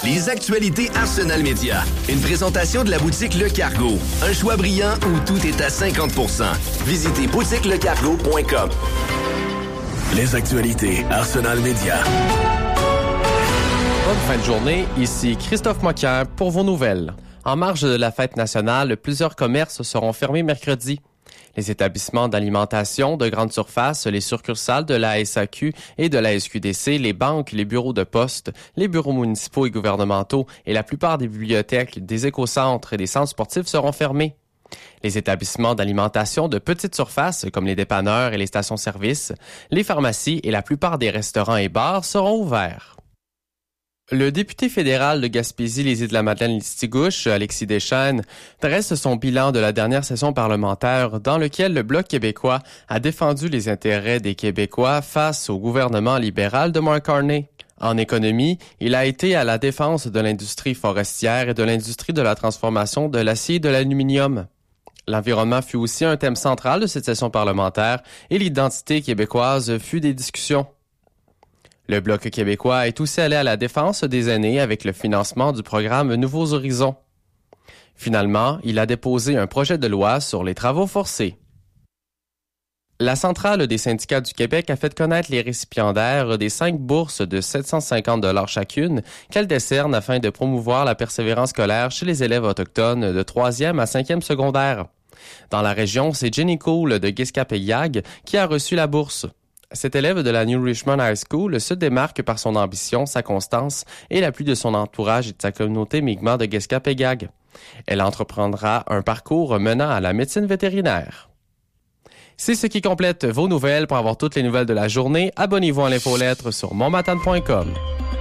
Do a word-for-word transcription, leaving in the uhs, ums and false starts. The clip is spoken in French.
Les actualités Arsenal Média. Une présentation de la boutique Le Cargo. Un choix brillant où tout est à cinquante pour cent. Visitez boutique le cargo point com. Les actualités Arsenal Média. Bonne fin de journée, ici Christophe Moquin pour vos nouvelles. En marge de la fête nationale, plusieurs commerces seront fermés mercredi. Les établissements d'alimentation, de grande surface, les succursales de la S A Q et de la S Q D C, les banques, les bureaux de poste, les bureaux municipaux et gouvernementaux et la plupart des bibliothèques, des écocentres et des centres sportifs seront fermés. Les établissements d'alimentation de petite surface, comme les dépanneurs et les stations-service, les pharmacies et la plupart des restaurants et bars seront ouverts. Le député fédéral de Gaspésie, les Îles-de-la-Madeleine-Listigouche, Alexis Deschênes, dresse son bilan de la dernière session parlementaire dans lequel le Bloc québécois a défendu les intérêts des Québécois face au gouvernement libéral de Mark Carney. En économie, il a été à la défense de l'industrie forestière et de l'industrie de la transformation de l'acier et de l'aluminium. L'environnement fut aussi un thème central de cette session parlementaire et l'identité québécoise fut des discussions. Le Bloc québécois est aussi allé à la défense des aînés avec le financement du programme Nouveaux Horizons. Finalement, il a déposé un projet de loi sur les travaux forcés. La Centrale des syndicats du Québec a fait connaître les récipiendaires des cinq bourses de sept cent cinquante dollars chacune qu'elle décerne afin de promouvoir la persévérance scolaire chez les élèves autochtones de troisième à cinquième secondaire. Dans la région, c'est Jenny Cole de Guiscapéguag qui a reçu la bourse. Cet élève de la New Richmond High School se démarque par son ambition, sa constance et l'appui de son entourage et de sa communauté Mi'kmaq de Guiscapéguag. Elle entreprendra un parcours menant à la médecine vétérinaire. C'est ce qui complète vos nouvelles. Pour avoir toutes les nouvelles de la journée, abonnez-vous à l'infolettre sur montmatane point com.